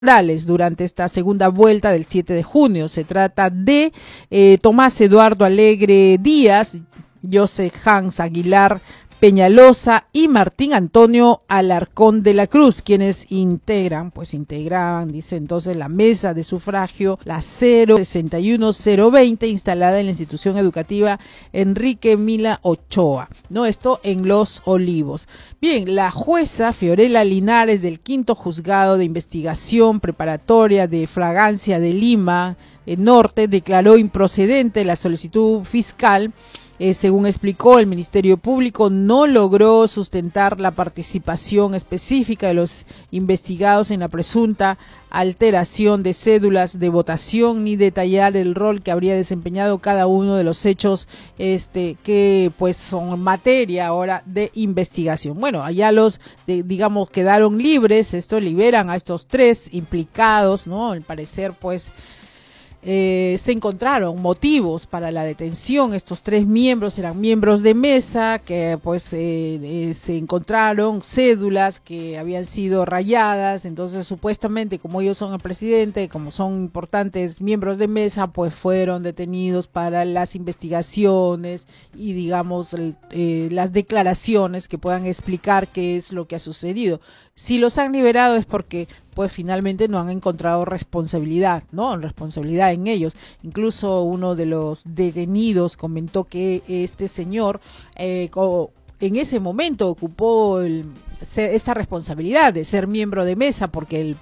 durante esta segunda vuelta del 7 de junio. Se trata de Tomás Eduardo Alegre Díaz, José Hans Aguilar Peñalosa y Martín Antonio Alarcón de la Cruz, quienes integraban, dice entonces, la mesa de sufragio, la 061020, instalada en la institución educativa Enrique Mila Ochoa, ¿no? Esto en Los Olivos. Bien, la jueza Fiorella Linares del Quinto Juzgado de Investigación Preparatoria de Fragancia de Lima Norte declaró improcedente la solicitud fiscal. Según explicó, el Ministerio Público no logró sustentar la participación específica de los investigados en la presunta alteración de cédulas de votación, ni detallar el rol que habría desempeñado cada uno de los hechos que pues son materia ahora de investigación. Bueno, allá digamos, quedaron libres, liberan a estos tres implicados, ¿no? Al parecer, pues, se encontraron motivos para la detención. Estos tres miembros eran miembros de mesa que pues se encontraron cédulas que habían sido rayadas. Entonces, supuestamente, como ellos son el presidente, como son importantes miembros de mesa, pues fueron detenidos para las investigaciones y, digamos, las declaraciones que puedan explicar qué es lo que ha sucedido. Si los han liberado es porque pues finalmente no han encontrado responsabilidad, ¿no? Responsabilidad en ellos. Incluso uno de los detenidos comentó que este señor en ese momento ocupó esta responsabilidad de ser miembro de mesa, porque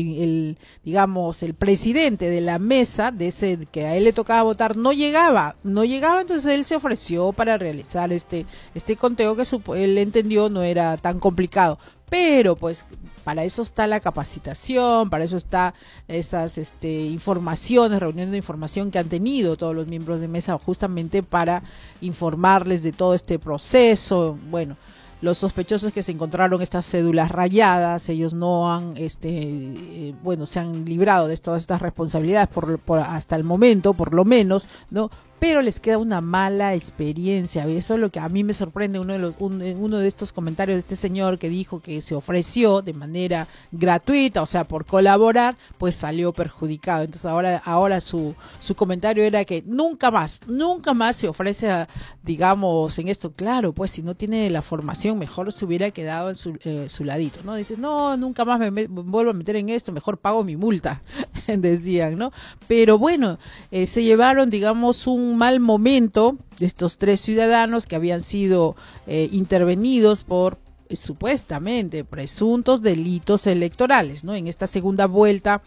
digamos, el presidente de la mesa, de ese que a él le tocaba votar, no llegaba, entonces él se ofreció para realizar este conteo que él entendió no era tan complicado. Pero pues para eso está la capacitación, para eso está esas informaciones, reuniones de información que han tenido todos los miembros de mesa, justamente para informarles de todo este proceso. Bueno, los sospechosos que se encontraron estas cédulas rayadas, ellos no han, se han librado de todas estas responsabilidades hasta el momento, por lo menos, ¿no? Pero les queda una mala experiencia. Eso es lo que a mí me sorprende, uno de estos comentarios de este señor que dijo que se ofreció de manera gratuita, o sea, por colaborar, pues salió perjudicado. Entonces ahora su comentario era que nunca más se ofrece digamos, en esto. Claro, pues si no tiene la formación, mejor se hubiera quedado en su ladito, ¿no? Dice, no, nunca más me vuelvo a meter en esto, mejor pago mi multa, decían, ¿no? Pero bueno, se llevaron, digamos, un mal momento de estos tres ciudadanos que habían sido intervenidos por supuestamente presuntos delitos electorales, ¿no? En esta segunda vuelta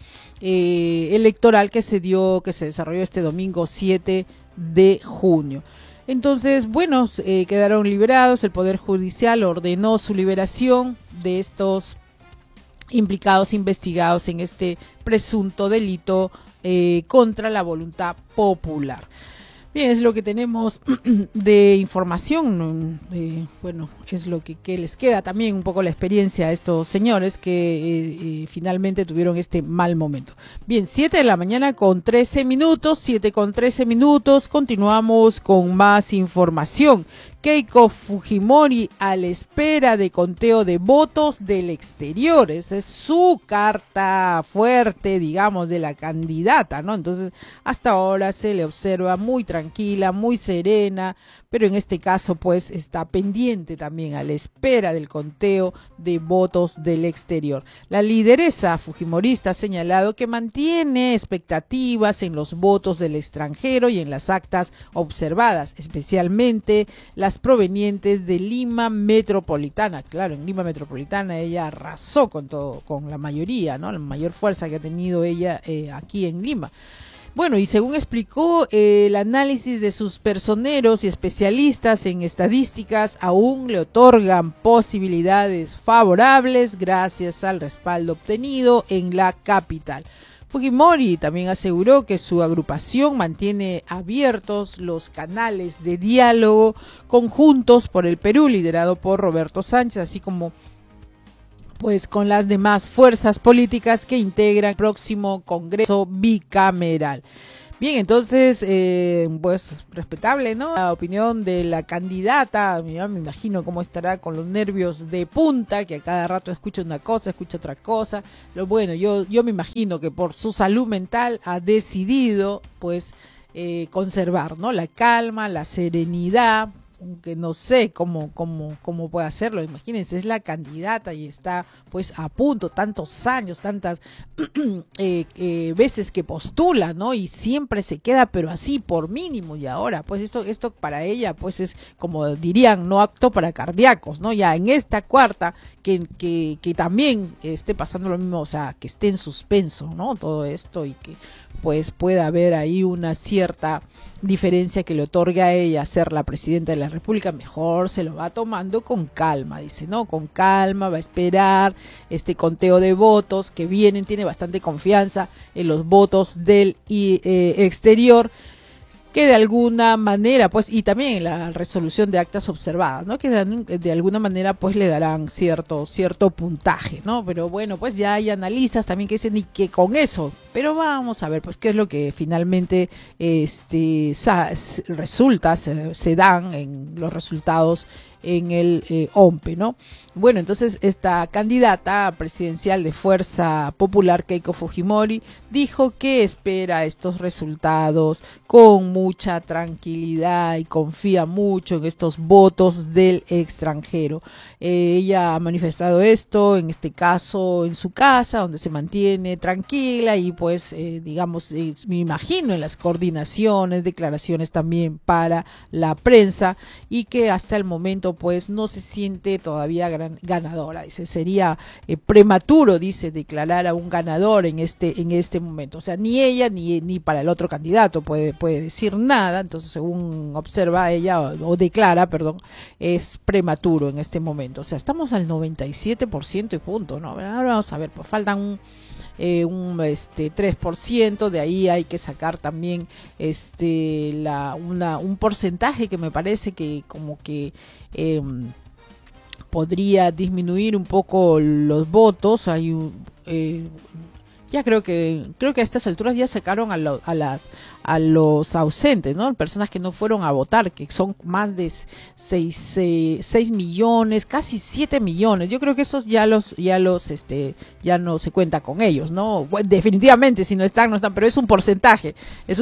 electoral que se desarrolló este domingo 7 de junio. Entonces, bueno, quedaron liberados. El Poder Judicial ordenó su liberación de estos implicados, investigados en este presunto delito contra la voluntad popular. Bien, es lo que tenemos de información, bueno, es lo que les queda también un poco la experiencia a estos señores que finalmente tuvieron este mal momento. Bien, 7 de la mañana con 13 minutos, 7 con 13 minutos, continuamos con más información. Keiko Fujimori a la espera de conteo de votos del exterior. Esa es su carta fuerte, digamos, de la candidata, ¿no? Entonces, hasta ahora se le observa muy tranquila, muy serena, pero en este caso, pues, está pendiente también a la espera del conteo de votos del exterior. La lideresa fujimorista ha señalado que mantiene expectativas en los votos del extranjero y en las actas observadas, especialmente las provenientes de Lima Metropolitana. Claro, en Lima Metropolitana ella arrasó con la mayoría, ¿no? La mayor fuerza que ha tenido ella aquí en Lima. Bueno, y según explicó, el análisis de sus personeros y especialistas en estadísticas aún le otorgan posibilidades favorables gracias al respaldo obtenido en la capital. Fujimori también aseguró que su agrupación mantiene abiertos los canales de diálogo conjuntos por el Perú, liderado por Roberto Sánchez, así como pues con las demás fuerzas políticas que integran el próximo Congreso bicameral. Bien, entonces, pues respetable, ¿no? La opinión de la candidata, ya me imagino cómo estará con los nervios de punta, que a cada rato escucha una cosa, escucha otra cosa. Lo bueno, yo me imagino que por su salud mental ha decidido, pues, conservar, ¿no? La calma, la serenidad, aunque no sé cómo puede hacerlo. Imagínense, es la candidata y está pues a punto, tantos años, tantas veces que postula, ¿no? Y siempre se queda, pero así por mínimo. Y ahora, pues esto para ella, pues es como dirían, no apto para cardíacos, ¿no? Ya en esta cuarta, que también esté pasando lo mismo, o sea, que esté en suspenso, ¿no? Todo esto y que pues pueda haber ahí una cierta diferencia que le otorgue a ella ser la presidenta de la República, mejor se lo va tomando con calma, dice, ¿no? Con calma, va a esperar este conteo de votos que vienen, tiene bastante confianza en los votos del exterior, que de alguna manera, pues, y también la resolución de actas observadas, ¿no? Que de alguna manera, pues, le darán cierto puntaje, ¿no? Pero bueno, pues ya hay analistas también que dicen y que con eso, pero vamos a ver, pues, qué es lo que finalmente resulta, se dan en los resultados en el OMPE, ¿no? Bueno, entonces esta candidata presidencial de Fuerza Popular, Keiko Fujimori, dijo que espera estos resultados con mucha tranquilidad y confía mucho en estos votos del extranjero. Ella ha manifestado esto, en este caso, en su casa, donde se mantiene tranquila y pues, digamos, me imagino en las coordinaciones, declaraciones también para la prensa, y que hasta el momento pues no se siente todavía ganadora. Dice, sería prematuro, dice, declarar a un ganador en este momento. O sea, ni ella ni para el otro candidato puede decir nada. Entonces, según observa ella o declara, perdón, es prematuro en este momento. O sea, estamos al 97% y punto, ¿no? Ahora vamos a ver, pues faltan un 3%, de ahí hay que sacar también un porcentaje que me parece que como que podría disminuir un poco los votos. Hay ya creo que a estas alturas ya sacaron a los ausentes, ¿no? Personas que no fueron a votar, que son más de 6 millones, casi 7 millones. Yo creo que esos ya no se cuenta con ellos, ¿no? Bueno, definitivamente, si no están, no están, pero es un porcentaje,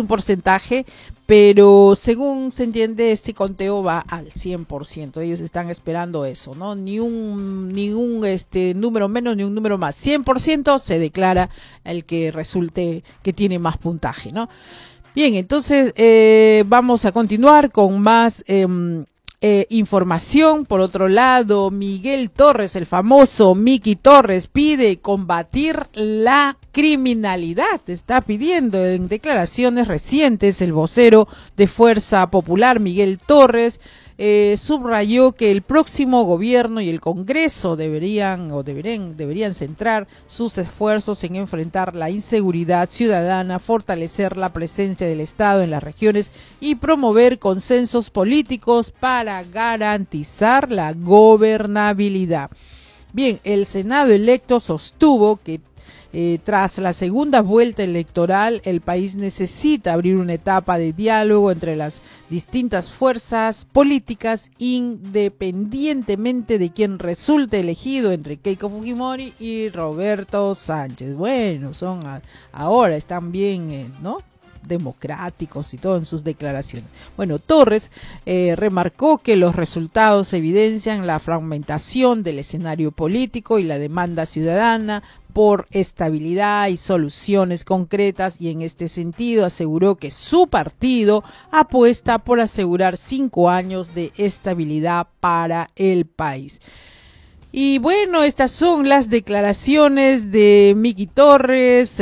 pero según se entiende, este conteo va al 100%. Ellos están esperando eso, ¿no? Ni un número menos ni un número más. 100% se declara el que resulte que tiene más puntaje, ¿no? Bien, entonces vamos a continuar con más información. Por otro lado, Miguel Torres, el famoso Miki Torres, pide combatir la criminalidad. Está pidiendo en declaraciones recientes el vocero de Fuerza Popular, Miguel Torres, subrayó que el próximo gobierno y el Congreso deberían centrar sus esfuerzos en enfrentar la inseguridad ciudadana, fortalecer la presencia del Estado en las regiones y promover consensos políticos para garantizar la gobernabilidad. Bien, el Senado electo sostuvo que tras la segunda vuelta electoral, el país necesita abrir una etapa de diálogo entre las distintas fuerzas políticas, independientemente de quién resulte elegido entre Keiko Fujimori y Roberto Sánchez. Bueno, ahora están bien, ¿no?, democráticos y todo en sus declaraciones. Bueno, Torres remarcó que los resultados evidencian la fragmentación del escenario político y la demanda ciudadana por estabilidad y soluciones concretas, y en este sentido aseguró que su partido apuesta por asegurar 5 años de estabilidad para el país. Y bueno, estas son las declaraciones de Miki Torres,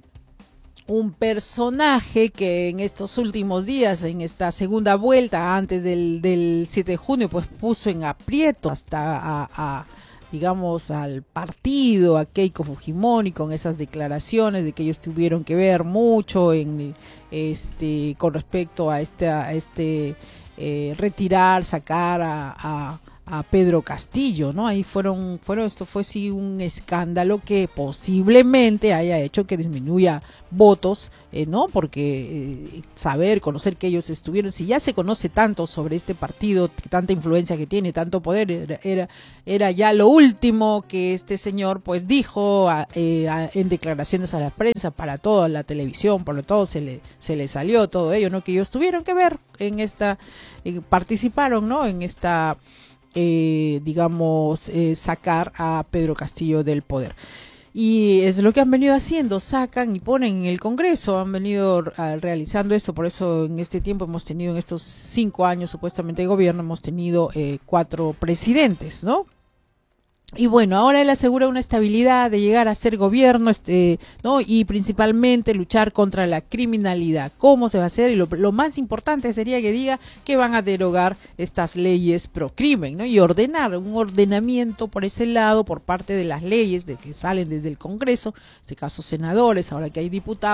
un personaje que en estos últimos días, en esta segunda vuelta antes del 7 de junio, pues puso en aprieto hasta digamos, al partido, a Keiko Fujimori, con esas declaraciones de que ellos tuvieron que ver mucho con respecto a retirar, sacar Pedro Castillo, ¿no? Ahí esto fue sí un escándalo que posiblemente haya hecho que disminuya votos, ¿no? Porque conocer que ellos estuvieron, si ya se conoce tanto sobre este partido, tanta influencia que tiene, tanto poder, era ya lo último que este señor pues dijo en declaraciones a la prensa, para toda la televisión, por lo todo se le salió todo ello, ¿no? Que ellos tuvieron que ver en participaron, ¿no? En esta sacar a Pedro Castillo del poder. Y es lo que han venido haciendo, sacan y ponen en el Congreso, han venido realizando esto, por eso en este tiempo hemos tenido, en estos 5 años supuestamente de gobierno, hemos tenido 4 presidentes, ¿no? Y bueno, ahora él asegura una estabilidad de llegar a ser gobierno, ¿no? Y principalmente luchar contra la criminalidad. ¿Cómo se va a hacer? Y lo más importante sería que diga que van a derogar estas leyes pro crimen, ¿no? Y ordenar un ordenamiento por ese lado, por parte de las leyes que salen desde el Congreso, en este caso senadores, ahora que hay diputados.